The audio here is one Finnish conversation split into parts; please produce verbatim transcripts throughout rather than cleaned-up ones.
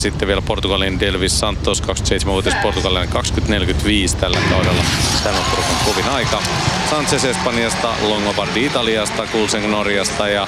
Sitten vielä Portugalin Delvis Santos, kaksikymmentäseitsemänvuotias portugalilainen, kaksikymmentä neljäkymmentäviisi tällä kaudella. Tämä on Turun kovin aika. Sanchez Espanjasta, Longobardi Italiasta, Kulseng Norjasta ja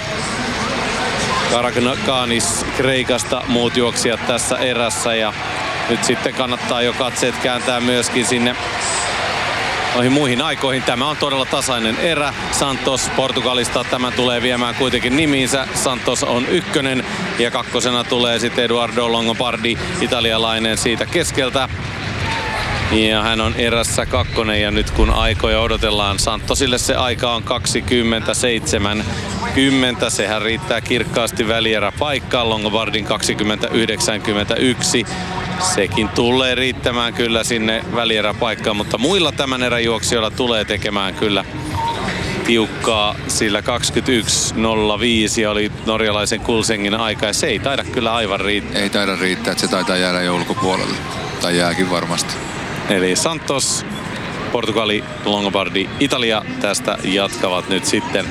Karagakanis Kreikasta muut juoksijat tässä erässä. Ja nyt sitten kannattaa jo katseet kääntää myöskin sinne noihin muihin aikoihin. Tämä on todella tasainen erä. Santos Portugalista tämän tulee viemään kuitenkin nimiinsä. Santos on ykkönen ja kakkosena tulee sitten Eduardo Longobardi, italialainen siitä keskeltä. Ja hän on erässä kakkonen ja nyt kun aikoja odotellaan, Santosille se aika on kaksikymmentäseitsemän kymmenen. Sehän riittää kirkkaasti välierä paikkaan. Longobardin kaksikymmentä yhdeksänkymmentäyksi. Sekin tulee riittämään kyllä sinne välieräpaikkaan, mutta muilla tämän erän juoksijoilla tulee tekemään kyllä tiukkaa, sillä kaksikymmentäyksi nolla viisi oli norjalaisen Kulsengin aika ja se ei taida kyllä aivan riittää. Ei taida riittää, että se taitaa jäädä jo ulkopuolelle. Tai jääkin varmasti. Eli Santos, Portugali, Longobardi, Italia tästä jatkavat nyt sitten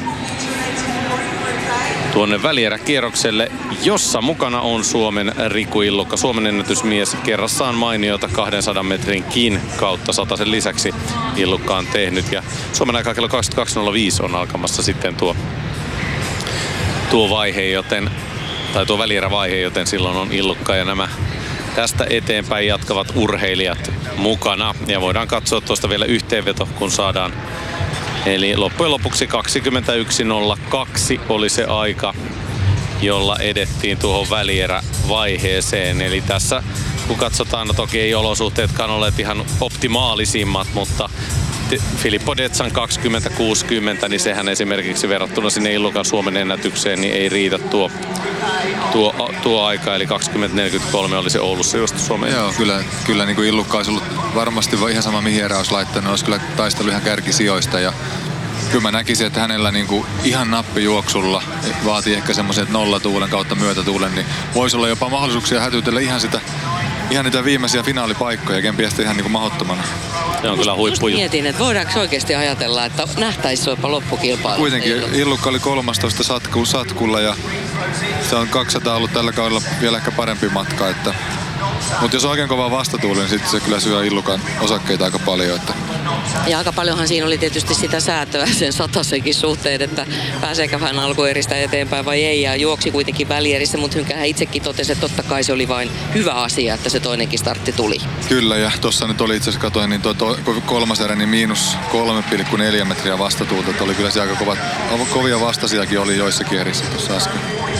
tuonne välieräkierrokselle, jossa mukana on Suomen Riku Illukka. Suomen ennätysmies kerrassaan mainiota kahdensadan metrinkin kautta satasen lisäksi Illukka on tehnyt. Ja Suomen aikaa kello kaksikymmentäkaksi nolla viisi on alkamassa sitten tuo, tuo vaihe, joten, tai tuo välierävaihe, joten silloin on Illukka ja nämä tästä eteenpäin jatkavat urheilijat mukana. Ja voidaan katsoa tuosta vielä yhteenveto, kun saadaan. Eli loppujen lopuksi kaksikymmentäyksi nolla kaksi oli se aika, jolla edettiin tuohon välierävaiheeseen. Eli tässä kun katsotaan, no toki ei olosuhteetkaan olleet ihan optimaalisimmat, mutta Filippo Detsan kaksikymmentä kuusikymmentä, niin sehän esimerkiksi verrattuna sinne Illukan Suomen ennätykseen, niin ei riitä tuo, tuo, tuo aika. Eli kaksikymmentä neljäkymmentäkolme oli se Oulussa just Suomen. Joo, kyllä, kyllä niin kuin Illukka olisi ollut varmasti ihan sama mihin erä olisi laittanut, olisi kyllä taistellut ihan kärkisijoista. Ja kyllä mä näkisin, että hänellä niin kuin ihan nappijuoksulla vaatii ehkä semmoisen nollatuulen kautta myötätuulen, niin voisi olla jopa mahdollisuuksia hätytellä ihan sitä ihan niitä viimeisiä finaalipaikkoja, kenties ihan niin kuin mahdottomana. Se on kyllä huippu. Just mietin, että voidaanko oikeasti ajatella, että nähtäisi jopa loppukilpailu. Kuitenkin Illukka oli kolmastoista satku, satkulla ja se on kaksisataa ollut tällä kaudella vielä ehkä parempi matka. Että mutta jos on oikein kova vastatuuli, niin sitten se kyllä syö Illukan osakkeita aika paljon. Että ja aika paljonhan siinä oli tietysti sitä säätöä sen satasenkin suhteen, että pääseekö hän alkueristä eteenpäin vai ei. Ja juoksi kuitenkin välierissä, mutta Hynkähän itsekin totesi, että totta kai se oli vain hyvä asia, että se toinenkin startti tuli. Kyllä, ja tuossa nyt oli itse asiassa, katoin, niin tuo to, kolmas erä, niin miinus kolme pilkku neljä metriä vastatuulta. Että oli kyllä se aika kovat, kovia vastasiakin oli joissakin erissä tuossa äsken.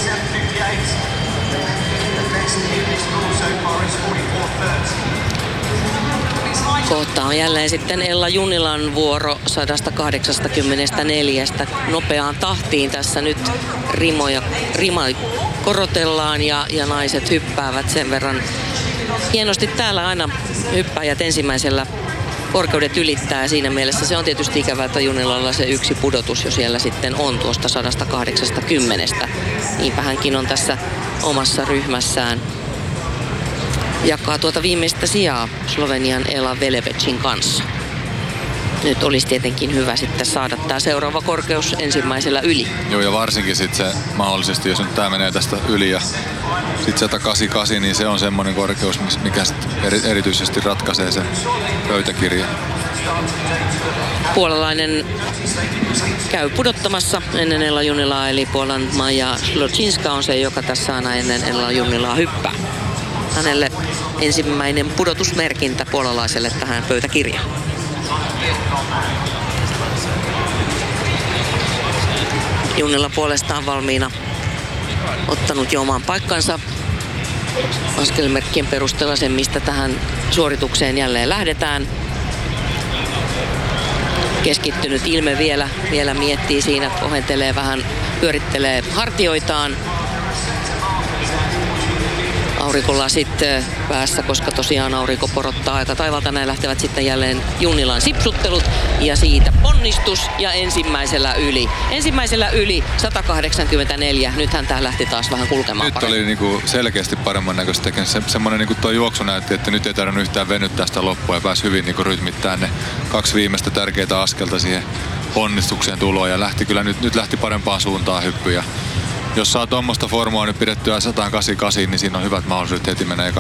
Kohta on jälleen sitten Ella Junnilan vuoro sata kahdeksankymmentäneljä nopeaan tahtiin. Tässä nyt rimoja, rima korotellaan ja, ja naiset hyppäävät sen verran. Hienosti täällä aina hyppääjät ensimmäisellä korkeudet ylittää ja siinä mielessä se on tietysti ikävää, että Junnilalla se yksi pudotus jo siellä sitten on tuosta sata kahdeksankymmentä. Niinpä hänkin on tässä omassa ryhmässään. Jakaa tuota viimeistä sijaa Slovenian Ela Velevecin kanssa. Nyt olisi tietenkin hyvä sitten saada tämä seuraava korkeus ensimmäisellä yli. Joo, ja varsinkin sitten se mahdollisesti, jos nyt tämä menee tästä yli ja sitten sata kahdeksankymmentäkahdeksan, niin se on semmoinen korkeus, mikä eri, erityisesti ratkaisee sen pöytäkirjan. Puolalainen käy pudottamassa ennen Ella Junnilaa, eli Puolan Maja Slocinska on se, joka tässä aina ennen Ella Junnilaa hyppää. Hänelle ensimmäinen pudotusmerkintä puolalaiselle tähän pöytäkirjaan. Junnila puolestaan valmiina ottanut jo oman paikkansa askelmerkkien perusteella sen, mistä tähän suoritukseen jälleen lähdetään. Keskittynyt ilme vielä, vielä miettii siinä, ohentelee vähän, pyörittelee hartioitaan. Aurinkolasit päässä, koska tosiaan aurinko porottaa aika taivalta. Näin lähtevät sitten jälleen Junnilan sipsuttelut ja siitä ponnistus ja ensimmäisellä yli. Ensimmäisellä yli sata kahdeksankymmentäneljä. Nythän tää lähti taas vähän kulkemaan Nyt paremmin. oli niinku selkeästi paremman näköistä. Se, semmoinen niinku tuo juoksu näytti, että nyt ei tarvinnut yhtään venyttää sitä loppua ja pääsi hyvin niinku rytmittämään ne kaksi viimeistä tärkeää askelta siihen ponnistukseen tuloon ja lähti kyllä nyt, nyt lähti parempaan suuntaan hyppyjä. Jos saa tuommoista formua nyt pidettyä sata kahdeksankymmentäkahdeksan, niin siinä on hyvät mahdollisuudet heti mennä eka